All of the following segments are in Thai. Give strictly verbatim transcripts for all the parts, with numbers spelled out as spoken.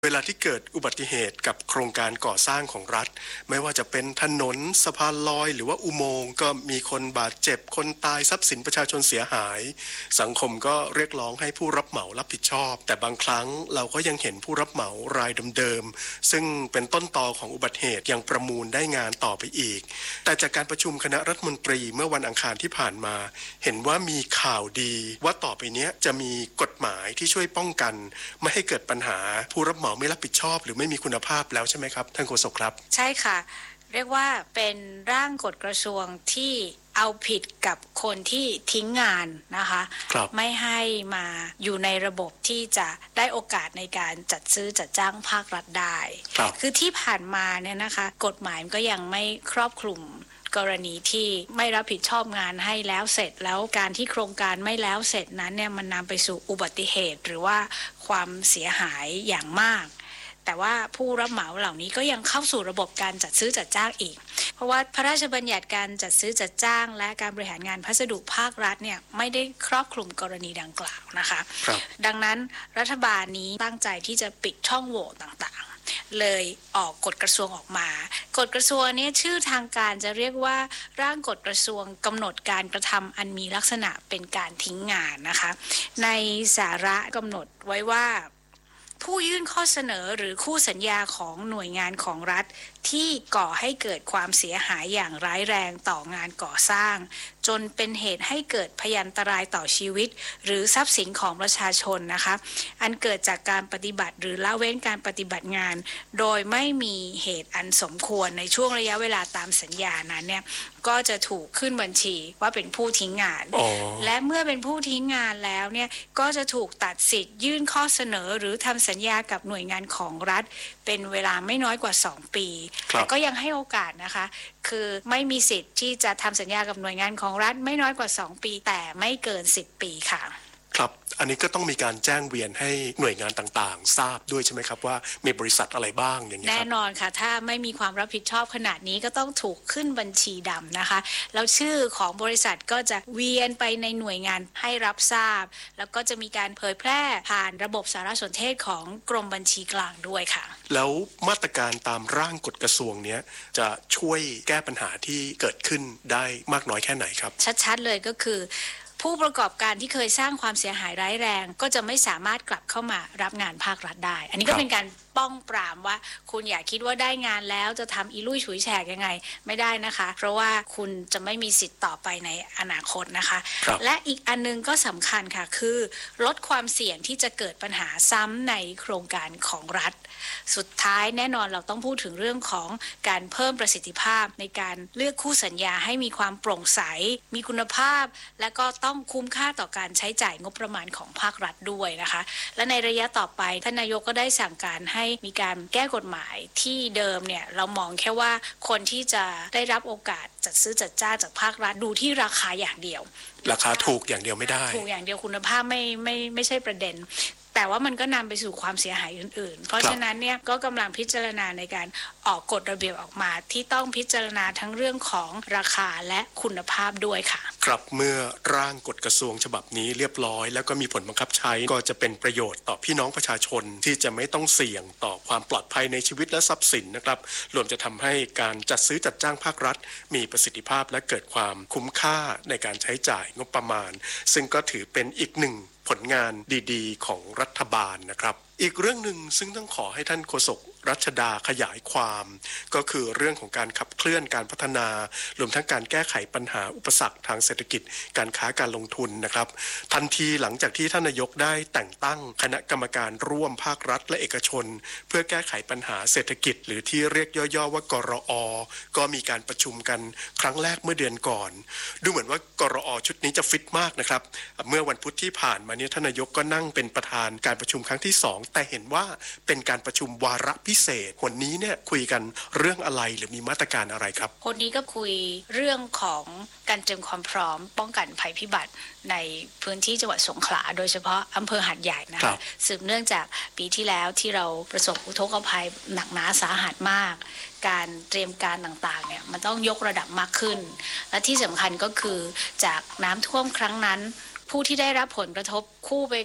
เวลาที่เกิดอุบัติเหตุกับโครงการก่อสร้างของรัฐไม่ว่าจะเป็นถนนสะพานลอยหรือว่าอุโมงค์ก็มีคนบาดเจ็บคนตายทรัพย์สินประชาชนเสียหายสังคมก็เรียกร้องให้ผู้รับเหมารับผิดชอบแต่บางครั้งเราก็ยังเห็นผู้รับเหมารายเดิมๆซึ่งเป็นต้นตอของอุบัติเหตุยังประมูลได้งานต่อไปอีกแต่จากการประชุมคณะรัฐมนตรีเมื่อวันอังคารที่ผ่านมาเห็นว่ามีข่าวดีว่าต่อไปนี้จะมีกฎหมายที่ช่วยป้องกันไม่ให้เกิดปัญหาผู้รับเหมาไม่รับผิดชอบหรือไม่มีคุณภาพแล้วใช่ไหมครับท่านโฆษกครับใช่ค่ะเรียกว่าเป็นร่างกฎกระทรวงที่เอาผิดกับคนที่ทิ้งงานนะคะไม่ให้มาอยู่ในระบบที่จะได้โอกาสในการจัดซื้อจัดจ้างภาครัฐได้คือที่ผ่านมาเนี่ยนะคะกฎหมายก็ยังไม่ครอบคลุมกรณีที่ไม่รับผิดชอบงานให้แล้วเสร็จแล้วการที่โครงการไม่แล้วเสร็จนั้นเนี่ยมันนำไปสู่อุบัติเหตุหรือว่าความเสียหายอย่างมากแต่ว่าผู้รับเหมาเหล่านี้ก็ยังเข้าสู่ระบบการจัดซื้อจัดจ้างอีกเพราะว่าพระราชบัญญัติการจัดซื้อจัดจ้างและการบริหารงานพัสดุภาครัฐเนี่ยไม่ได้ครอบคลุมกรณีดังกล่าวนะคะดังนั้นรัฐบาลนี้ตั้งใจที่จะปิดช่องโหว่ต่างๆเลยออกกฎกระทรวงออกมากฎกระทรวงนี้ชื่อทางการจะเรียกว่าร่างกฎกระทรวงกำหนดการกระทำอันมีลักษณะเป็นการทิ้งงานนะคะในสาระกำหนดไว้ว่าผู้ยื่นข้อเสนอหรือคู่สัญญาของหน่วยงานของรัฐที่ก่อให้เกิดความเสียหายอย่างร้ายแรงต่องานก่อสร้างจนเป็นเหตุให้เกิดพยันตรายต่อชีวิตหรือทรัพย์สินของประชาชนนะคะอันเกิดจากการปฏิบัติหรือละเว้นการปฏิบัติงานโดยไม่มีเหตุอันสมควรในช่วงระยะเวลาตามสัญญานั้นเนี่ยก็จะถูกขึ้นบัญชีว่าเป็นผู้ทิ้งงาน oh. และเมื่อเป็นผู้ทิ้งงานแล้วเนี่ยก็จะถูกตัดสิทธิ์ยื่นข้อเสนอหรือทำสัญญากับหน่วยงานของรัฐเป็นเวลาไม่น้อยกว่าสองปีแต่ก็ยังให้โอกาสนะคะคือไม่มีสิทธิ์ที่จะทำสัญญากับหน่วยงานของรัฐไม่น้อยกว่าสองปีแต่ไม่เกินสิบปีค่ะครับอันนี้ก็ต้องมีการแจ้งเวียนให้หน่วยงานต่างๆทราบด้วยใช่ไหมครับว่ามีบริษัทอะไรบ้างอย่างนี้แน่นอนค่ะถ้าไม่มีความรับผิดชอบขนาดนี้ก็ต้องถูกขึ้นบัญชีดำนะคะแล้วชื่อของบริษัทก็จะเวียนไปในหน่วยงานให้รับทราบแล้วก็จะมีการเผยแพร่ผ่านระบบสารสนเทศของกรมบัญชีกลางด้วยค่ะแล้วมาตรการตามร่างกฎกระทรวงนี้จะช่วยแก้ปัญหาที่เกิดขึ้นได้มากน้อยแค่ไหนครับชัดๆเลยก็คือผู้ประกอบการที่เคยสร้างความเสียหายร้ายแรงก็จะไม่สามารถกลับเข้ามารับงานภาครัฐได้อันนี้ก็เป็นการป้องปรามว่าคุณอย่าคิดว่าได้งานแล้วจะทำอีลุ่ยฉุยแฉกยังไงไม่ได้นะคะเพราะว่าคุณจะไม่มีสิทธิ์ต่อไปในอนาคตนะคะและอีกอันนึงก็สำคัญค่ะคือลดความเสี่ยงที่จะเกิดปัญหาซ้ำในโครงการของรัฐสุดท้ายแน่นอนเราต้องพูดถึงเรื่องของการเพิ่มประสิทธิภาพในการเลือกคู่สัญญาให้มีความโปร่งใสมีคุณภาพและก็ต้องคุ้มค่าต่อการใช้จ่ายงบประมาณของภาครัฐด้วยนะคะและในระยะต่อไปท่านนายกก็ได้สั่งการให้มีการแก้กฎหมายที่เดิมเนี่ยเรามองแค่ว่าคนที่จะได้รับโอกาสจัดซื้อจัดจ้างจากภาครัฐดูที่ราคาอย่างเดียวราคาถูกอย่างเดียวไม่ได้ถูกอย่างเดียวคุณภาพไม่ไม่ไม่ใช่ประเด็นแต่ว่ามันก็นำไปสู่ความเสียหายอื่นๆเพราะฉะนั้นเนี่ยก็กำลังพิจารณาในการออกกฎระเบียบออกมาที่ต้องพิจารณาทั้งเรื่องของราคาและคุณภาพด้วยค่ะครับเมื่อร่างกฎกระทรวงฉบับนี้เรียบร้อยแล้วก็มีผลบังคับใช้ก็จะเป็นประโยชน์ต่อพี่น้องประชาชนที่จะไม่ต้องเสี่ยงต่อความปลอดภัยในชีวิตและทรัพย์สินนะครับรวมจะทำให้การจัดซื้อจัดจ้างภาครัฐมีประสิทธิภาพและเกิดความคุ้มค่าในการใช้จ่ายงบประมาณซึ่งก็ถือเป็นอีกหนึ่งผลงานดีๆของรัฐบาลนะครับอีกเรื่องหนึ่งซึ่งต้องขอให้ท่านโฆษกรัชดาขยายความก็คือเรื่องของการขับเคลื่อนการพัฒนารวมทั้งการแก้ไขปัญหาอุปสรรคทางเศรษฐกิจการค้าการลงทุนนะครับทันทีหลังจากที่ท่านนายกได้แต่งตั้งคณะกรรมการร่วมภาครัฐและเอกชนเพื่อแก้ไขปัญหาเศรษฐกิจหรือที่เรียกย่อๆว่ากรอ.ก็มีการประชุมกันครั้งแรกเมื่อเดือนก่อนดูเหมือนว่ากรอ.ชุดนี้จะฟิตมากนะครับเมื่อวันพุธที่ผ่านมานี้ท่านนายกก็นั่งเป็นประธานการประชุมครั้งที่สองแต่เห็นว่าเป็นการประชุมวาระพิเศษวันนี้เนี่ยคุยกันเรื่องอะไรหรือมีมาตรการอะไรครับวันนี้ก็คุยเรื่องของการเตรียมความพร้อมป้องกันภัยพิบัติในพื้นที่จังหวัดสงขลาโดยเฉพาะอำเภอหาดใหญ่นะคะสืบเนื่องจากปีที่แล้วที่เราประสบอุทกภัยหนักหนาสาหัสมากการเตรียมการต่างๆเนี่ยมันต้องยกระดับมากขึ้นและที่สำคัญก็คือจากน้ำท่วมครั้งนั้นผู้ที่ได้รับผลกระทบคู่ไปกับ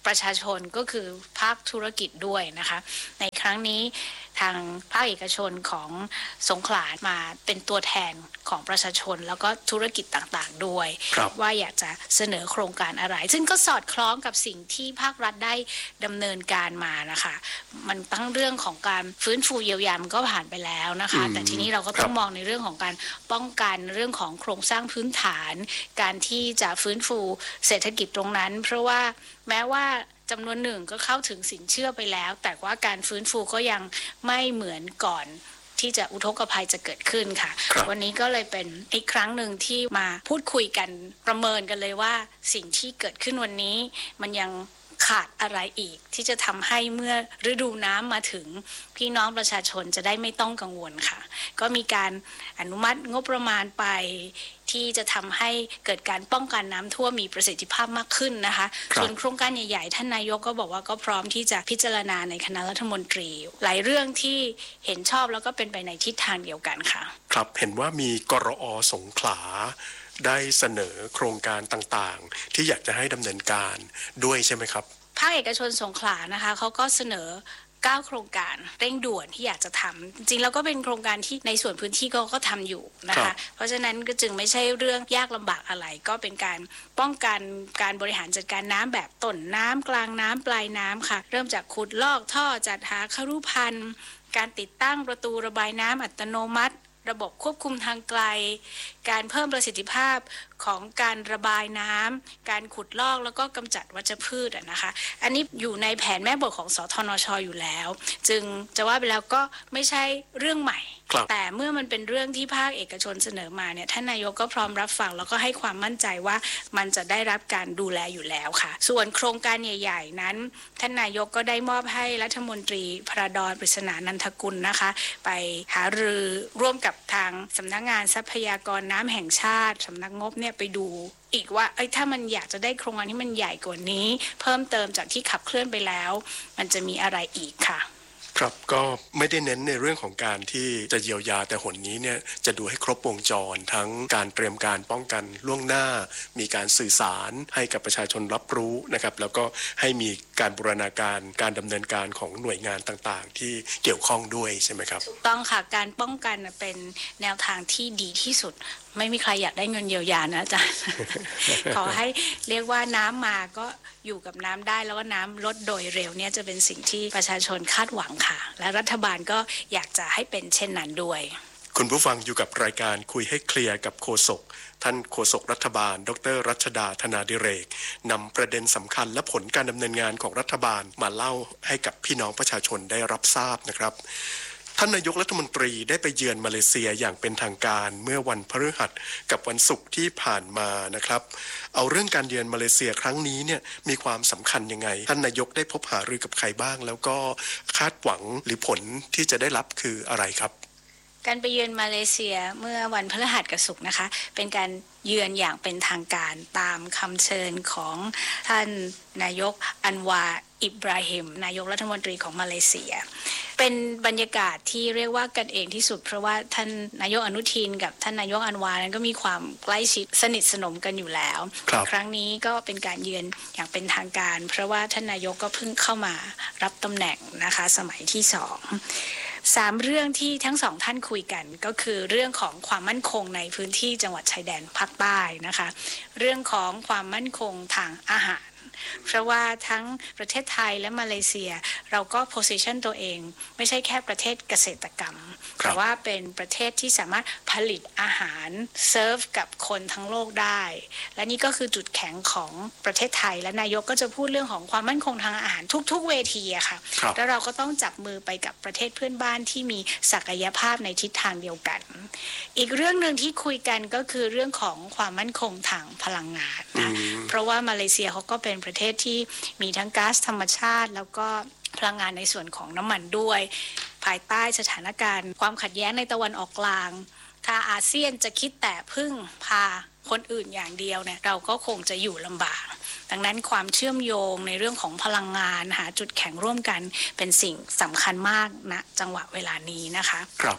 ประชาชนก็คือภาคธุรกิจด้วยนะคะในครั้งนี้ทางภาคเอกชนของสงขลามาเป็นตัวแทนของประชาชนแล้วก็ธุรกิจต่างๆด้วยว่าอยากจะเสนอโครงการอะไรซึ่งก็สอดคล้องกับสิ่งที่ภาครัฐได้ดำเนินการมานะคะมันตั้งเรื่องของการฟื้นฟูเยียวยามันก็ผ่านไปแล้วนะคะแต่ทีนี้เราก็ต้องมองในเรื่องของการป้องกันเรื่องของโครงสร้างพื้นฐานการที่จะฟื้นฟูเศรษฐกิจตรงนั้นเพราะว่าแม้ว่าจำนวนหนึ่งก็เข้าถึงสินเชื่อไปแล้วแต่ว่าการฟื้นฟูก็ยังไม่เหมือนก่อนที่จะอุทกภัยจะเกิดขึ้นค่ะวันนี้ก็เลยเป็นอีกครั้งหนึ่งที่มาพูดคุยกันประเมินกันเลยว่าสิ่งที่เกิดขึ้นวันนี้มันยังขาดอะไรอีกที่จะทำให้เมื่อฤดูน้ำมาถึงพี่น้องประชาชนจะได้ไม่ต้องกังวลค่ะก็มีการอนุมัติงบประมาณไปที่จะทำให้เกิดการป้องกันน้ำท่วมมีประสิทธิภาพมากขึ้นนะคะส่วนโครงการใหญ่ๆท่านนายกก็บอกว่าก็พร้อมที่จะพิจารณาในคณะรัฐมนตรีหลายเรื่องที่เห็นชอบแล้วก็เป็นไปในทิศทางเดียวกันค่ะครับเห็นว่ามีกรอ.สงขลาได้เสนอโครงการต่างๆที่อยากจะให้ดำเนินการด้วยใช่ไหมครับภาคเอกชนสงขลานะคะเขาก็เสนอเก้าโครงการเร่งด่วนที่อยากจะทำจริงๆแล้วก็เป็นโครงการที่ในส่วนพื้นที่ก็ก็ทำอยู่นะคะเพราะฉะนั้นก็จึงไม่ใช่เรื่องยากลำบากอะไรก็เป็นการป้องกันการบริหารจัดการน้ำแบบต้นน้ำกลางน้ำปลายน้ำค่ะเริ่มจากขุดลอกท่อจัดหาครุพันธ์การติดตั้งประตูระบายน้ำอัตโนมัติระบบควบคุมทางไกลการเพิ่มประสิทธิภาพของการระบายน้ำการขุดลอกแล้วก็กำจัดวัชพืชนะคะอันนี้อยู่ในแผนแม่บทของสทนช.อยู่แล้วจึงจะว่าไปแล้วก็ไม่ใช่เรื่องใหม่แต่เมื่อมันเป็นเรื่องที่ภาคเอกชนเสนอมาเนี่ยท่านนายกก็พร้อมรับฟังแล้วก็ให้ความมั่นใจว่ามันจะได้รับการดูแลอยู่แล้วค่ะส่วนโครงการใหญ่ๆนั้นท่านนายกก็ได้มอบให้รัฐมนตรีพระดอนปริศนานันทกุลนะคะไปหารือร่วมกับทางสำนักงานทรัพยากรน้ำแห่งชาติสำนักงบเนี่ยไปดูอีกว่าเอ้ยถ้ามันอยากจะได้โครงการที่มันใหญ่กว่านี้เพิ่มเติมจากที่ขับเคลื่อนไปแล้วมันจะมีอะไรอีกค่ะครับก็ไม่ได้เน้นในเรื่องของการที่จะเยียวยาแต่หนนี้เนี่ยจะดูให้ครบวงจรทั้งการเตรียมการป้องกันล่วงหน้ามีการสื่อสารให้กับประชาชนรับรู้นะครับแล้วก็ให้มีการบูรณาการการดำเนินการของหน่วยงานต่างๆที่เกี่ยวข้องด้วยใช่ไหมครับถูกต้องค่ะการป้องกันเป็นแนวทางที่ดีที่สุดไม่มีใครอยากได้เงินเยียวยานะอาจารย์ ขอให้เรียกว่าน้ำมาก็อยู่กับน้ำได้แล้วก็น้ำลดโดยเร็วเนี่ยจะเป็นสิ่งที่ประชาชนคาดหวังค่ะและรัฐบาลก็อยากจะให้เป็นเช่นนั้นด้วยคุณผู้ฟังอยู่กับรายการคุยให้เคลียร์กับโฆษกท่านโฆษกรัฐบาลดร.รัชดาธนาดิเรกนำประเด็นสำคัญและผลการดำเนินงานของรัฐบาลมาเล่าให้กับพี่น้องประชาชนได้รับทราบนะครับท่านนายกรัฐมนตรีได้ไปเยือนมาเลเซียอย่างเป็นทางการเมื่อวันพฤหัสกับวันศุกร์ที่ผ่านมานะครับเอาเรื่องการเยือนมาเลเซียครั้งนี้เนี่ยมีความสำคัญยังไงท่านนายกได้พบหารือกับใครบ้างแล้วก็คาดหวังหรือผลที่จะได้รับคืออะไรครับการไปเยือนมาเลเซียเมื่อวันพฤหัสกับศุกร์นะคะเป็นการเยือนอย่างเป็นทางการตามคำเชิญของท่านนายกอันวาอิบราฮิมนายกรัฐมนตรีของมาเลเซียเป็นบรรยากาศที่เรียกว่ากันเองที่สุดเพราะว่าท่านนายกอนุทินกับท่านนายกอันวานั้นก็มีความใกล้ชิดสนิทสนมกันอยู่แล้ว ค, ครั้งนี้ก็เป็นการเยือนอย่างเป็นทางการเพราะว่าท่านนายกก็เพิ่งเข้ามารับตำแหน่งนะคะสมัยที่สองสามเรื่องที่ทั้งสองท่านคุยกันก็คือเรื่องของความมั่นคงในพื้นที่จังหวัดชายแดนภาคใต้นะคะเรื่องของความมั่นคงทางอาหารเพราะว่าทั้งประเทศไทยและมาเลเซียเราก็โพสิชันตัวเองไม่ใช่แค่ประเทศเกษตรกรรมแต่ว่าเป็นประเทศที่สามารถผลิตอาหารเซิร์ฟกับคนทั้งโลกได้และนี่ก็คือจุดแข็งของประเทศไทยและนายกก็จะพูดเรื่องของความมั่นคงทางอาหารทุกๆเวทีอะค่ะแล้วเราก็ต้องจับมือไปกับประเทศเพื่อนบ้านที่มีศักยภาพในทิศทางเดียวกันอีกเรื่องนึงที่คุยกันก็คือเรื่องของความมั่นคงทางพลังงานนะเพราะว่ามาเลเซียเขาก็เป็นประเทศที่มีทั้งก๊าซธรรมชาติแล้วก็พลังงานในส่วนของน้ำมันด้วยภายใต้สถานการณ์ความขัดแย้งในตะวันออกกลางถ้าอาเซียนจะคิดแต่พึ่งพาคนอื่นอย่างเดียวเนี่ยเราก็คงจะอยู่ลำบากดังนั้นความเชื่อมโยงในเรื่องของพลังงานหาจุดแข็งร่วมกันเป็นสิ่งสำคัญมากณจังหวะเวลานี้นะคะครับ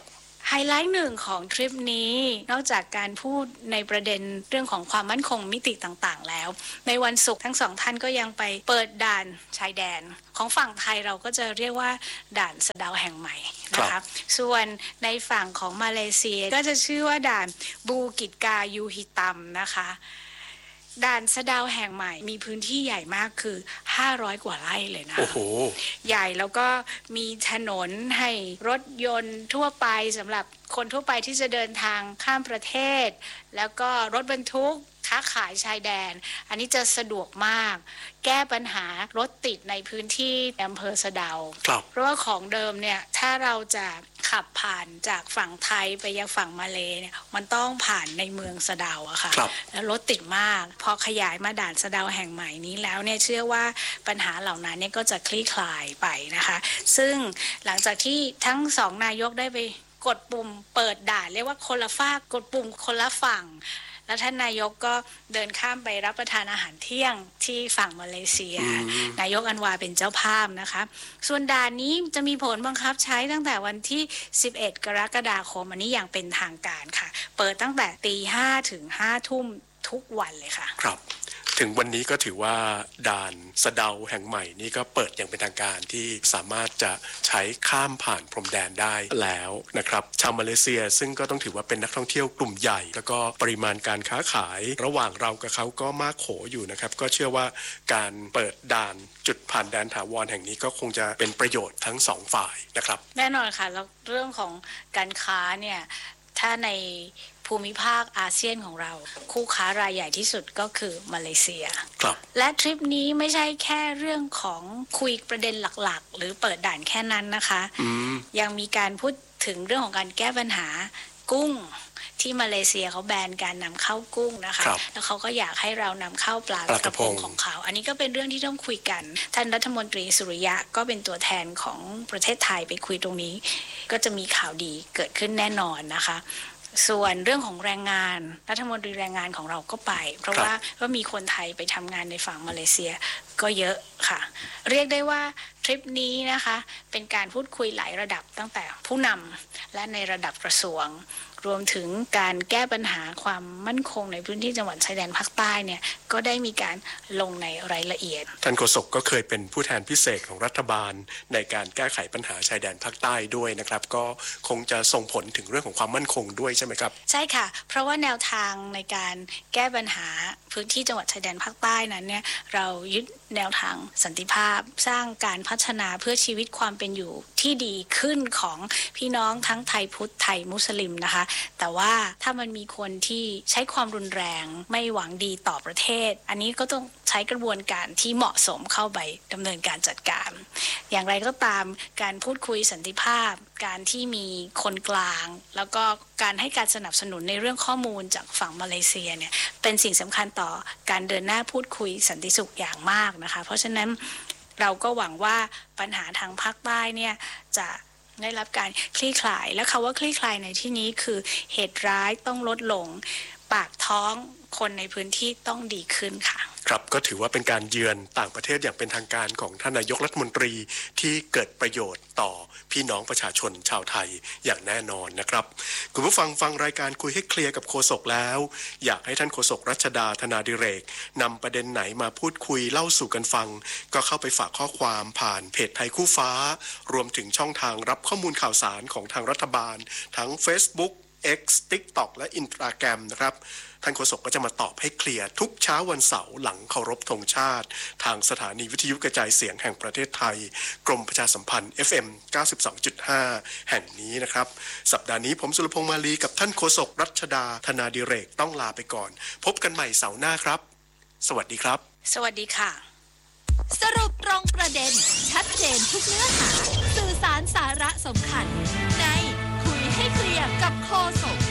ไฮไลท์หนึ่งของทริปนี้นอกจากการพูดในประเด็นเรื่องของความมั่นคงมิติต่างๆแล้วในวันศุกร์ทั้งสองท่านก็ยังไปเปิดด่านชายแดนของฝั่งไทยเราก็จะเรียกว่าด่านสะเดาแห่งใหม่นะคะส่วนในฝั่งของมาเลเซียก็จะชื่อว่าด่านบูกิจกายูฮิตัมนะคะด่านสะเดาแห่งใหม่มีพื้นที่ใหญ่มากคือห้าร้อยกว่าไร่เลยนะโอ้โหใหญ่แล้วก็มีถนนให้รถยนต์ทั่วไปสำหรับคนทั่วไปที่จะเดินทางข้ามประเทศแล้วก็รถบรรทุกค้าขายชายแดนอันนี้จะสะดวกมากแก้ปัญหารถติดในพื้นที่อำเภอสะเดาเพราะว่าของเดิมเนี่ยถ้าเราจะขับผ่านจากฝั่งไทยไปยังฝั่งมาเลเนี่ยมันต้องผ่านในเมืองสะเดาอะค่ะแล้วรถติดมากพอขยายมาด่านสะเดาแห่งใหม่นี้แล้วเนี่ยเชื่อว่าปัญหาเหล่านั้นเนี่ยก็จะคลี่คลายไปนะคะซึ่งหลังจากที่ทั้งสองนายกได้ไปกดปุ่มเปิดด่านเรียกว่าคนละฝากกดปุ่มคนละฝั่งแล้วท่านนายกก็เดินข้ามไปรับประทานอาหารเที่ยงที่ฝั่งมาเลเซียนายกอันวาเป็นเจ้าภาพนะคะส่วนด่านนี้จะมีผลบังคับใช้ตั้งแต่วันที่สิบเอ็ดกรกฎาคมอันนี้อย่างเป็นทางการค่ะเปิดตั้งแต่ตีห้าถึงห้าทุ่มทุกวันเลยค่ะครับถึงวันนี้ก็ถือว่าด่านสะเดาแห่งใหม่นี้ก็เปิดอย่างเป็นทางการที่สามารถจะใช้ข้ามผ่านพรมแดนได้แล้วนะครับชาวมาเลเซียซึ่งก็ต้องถือว่าเป็นนักท่องเที่ยวกลุ่มใหญ่แล้วก็ปริมาณการค้าขายระหว่างเรากับเขาก็มากโขอยู่นะครับก็เชื่อว่าการเปิดด่านจุดผ่านแดนถาวรแห่งนี้ก็คงจะเป็นประโยชน์ทั้งสองฝ่ายนะครับแน่นอนค่ะแล้วเรื่องของการค้าเนี่ยถ้าในภูมิภาคอาเซียนของเราคู่ค้ารายใหญ่ที่สุดก็คือมาเลเซียและทริปนี้ไม่ใช่แค่เรื่องของคุยประเด็นหลักๆหรือเปิดด่านแค่นั้นนะคะยังมีการพูดถึงเรื่องของการแก้ปัญหากุ้งที่มาเลเซียเขาแบนการนำเข้ากุ้งนะคะแล้วเขาก็อยากให้เรานำเข้าปลากระพงของเขาอันนี้ก็เป็นเรื่องที่ต้องคุยกันท่านรัฐมนตรีสุริยะก็เป็นตัวแทนของประเทศไทยไปคุยตรงนี้ก็จะมีข่าวดีเกิดขึ้นแน่นอนนะคะส่วนเรื่องของแรงงานรัฐมนตรีแรงงานของเราก็ไปเพราะว่าก็มีคนไทยไปทำงานในฝั่งมาเลเซียก็เยอะค่ะเรียกได้ว่าทริปนี้นะคะเป็นการพูดคุยหลายระดับตั้งแต่ผู้นำและในระดับกระทรวงรวมถึงการแก้ปัญหาความมั่นคงในพื้นที่จังหวัดชายแดนภาคใต้เนี่ยก็ได้มีการลงในรายละเอียดท่านโฆษกก็เคยเป็นผู้แทนพิเศษของรัฐบาลในการแก้ไขปัญหาชายแดนภาคใต้ด้วยนะครับก็คงจะส่งผลถึงเรื่องของความมั่นคงด้วยใช่ไหมครับใช่ค่ะเพราะว่าแนวทางในการแก้ปัญหาพื้นที่จังหวัดชายแดนภาคใต้นั้นเนี่ยเรายึดแนวทางสันติภาพสร้างการพัฒนาเพื่อชีวิตความเป็นอยู่ที่ดีขึ้นของพี่น้องทั้งไทยพุทธไทยมุสลิมนะคะแต่ว่าถ้ามันมีคนที่ใช้ความรุนแรงไม่หวังดีต่อประเทศอันนี้ก็ต้องใช้กระบวนการที่เหมาะสมเข้าไปดำเนินการจัดการอย่างไรก็ตามการพูดคุยสันติภาพการที่มีคนกลางแล้วก็การให้การสนับสนุนในเรื่องข้อมูลจากฝั่งมาเลเซียเนี่ยเป็นสิ่งสำคัญต่อการเดินหน้าพูดคุยสันติสุขอย่างมากนะคะเพราะฉะนั้นเราก็หวังว่าปัญหาทางภาคใต้เนี่ยจะได้รับการคลี่คลายและคำว่าคลี่คลายในที่นี้คือเหตุร้ายต้องลดลงปากท้องคนในพื้นที่ต้องดีขึ้นค่ะครับก็ถือว่าเป็นการเยือนต่างประเทศอย่างเป็นทางการของท่านนายกรัฐมนตรีที่เกิดประโยชน์ต่อพี่น้องประชาชนชาวไทยอย่างแน่นอนนะครับคุณผู้ฟังฟังรายการคุยให้เคลียร์กับโฆษกแล้วอยากให้ท่านโฆษกรัชดาธนาดิเรกนำประเด็นไหนมาพูดคุยเล่าสู่กันฟังก็เข้าไปฝากข้อความผ่านเพจไทยคู่ฟ้ารวมถึงช่องทางรับข้อมูลข่าวสารของทางรัฐบาลทั้ง Facebook X TikTok และ Instagram นะครับท่านโฆษกก็จะมาตอบให้เคลียร์ทุกเช้าวันเสาร์หลังเคารพธงชาติทางสถานีวิทยุกระจายเสียงแห่งประเทศไทยกรมประชาสัมพันธ์ เอฟ เอ็ม เก้าสิบสองจุดห้า แห่งนี้นะครับสัปดาห์นี้ผมสุรพงษ์มาลีกับท่านโฆษกรัชดาธนาดิเรกต้องลาไปก่อนพบกันใหม่เสาร์หน้าครับสวัสดีครับสวัสดีค่ะสรุปตรงประเด็นชัดเจนทุกเนื้อหาสื่อสารสาระสำคัญในคุยให้เคลียร์กับโฆษก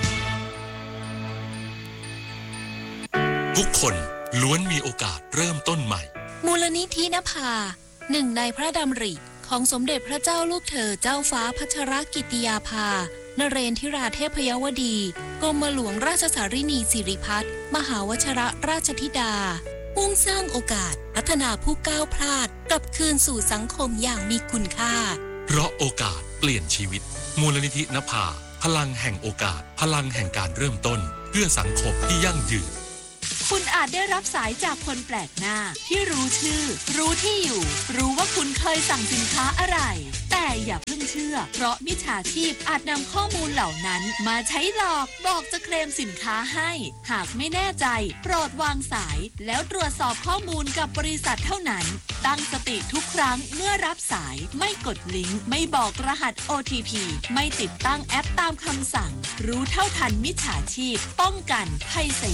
ทุกคนล้วนมีโอกาสเริ่มต้นใหม่มูลนิธินภาหนึ่งในพระดำริของสมเด็จพระเจ้าลูกเธอเจ้าฟ้าพัชรกิติยาภานเรนทิราเทพยวดีกรมหลวงราชสารินีสิริพัฒน์มหาวชิรราชธิดามุ่งสร้างโอกาสพัฒนาผู้ก้าวพลาดกลับคืนสู่สังคมอย่างมีคุณค่าเพราะโอกาสเปลี่ยนชีวิตมูลนิธินภาพลังแห่งโอกาสพลังแห่งการเริ่มต้นเพื่อสังคมที่ยั่งยืนคุณอาจได้รับสายจากคนแปลกหน้าที่รู้ชื่อรู้ที่อยู่รู้ว่าคุณเคยสั่งสินค้าอะไรแต่อย่าเพิ่งเชื่อเพราะมิจฉาชีพอาจนำข้อมูลเหล่านั้นมาใช้หลอกบอกจะเคลมสินค้าให้หากไม่แน่ใจโปรดวางสายแล้วตรวจสอบข้อมูลกับบริษัทเท่านั้นตั้งสติทุกครั้งเมื่อรับสายไม่กดลิงก์ไม่บอกรหัส โอ ที พี ไม่ติดตั้งแอปตามคำสั่งรู้เท่าทันมิจฉาชีพป้องกันภัย